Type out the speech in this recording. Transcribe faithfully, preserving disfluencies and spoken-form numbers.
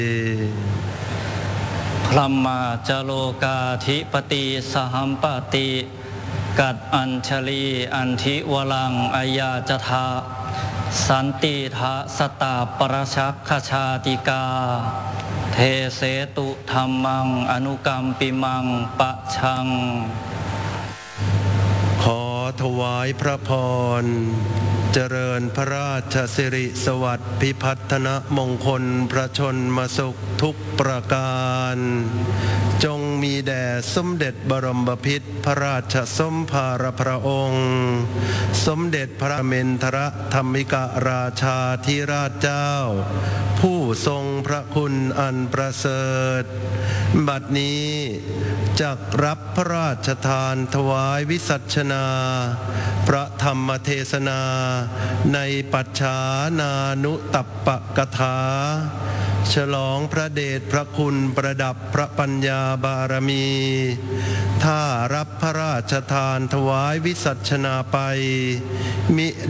พรหมาจโลกาธิปติสหัมปติกัดอัญชลีอันทิวลังอายาจทาสันติทะสตาปรชักขชาติกาเทเสตุธรรมังอนุกรรมปิมังปะชังขอถวายพระพรเจริญพระราชสิริสวัสดิ์พิพัฒนมงคลพระชนมสุขทุกประการจงมีแด่สมเด็จบรมพิตรพระราชสมภารพระองค์สมเด็จพระเมนทรธรรมิกราชาธิราชเจ้าผู้ทรงพระคุณอันประเสริฐบัดนี้จักรับพระราชทานถวายวิสัชนาพระธรรมเทศนาในปัจฉานานุตัปปกถาฉลองพระเดชพระคุณประดับพระปัญญาบารมีถ้ารับพระราชทานถวายวิสัชนาไปมิ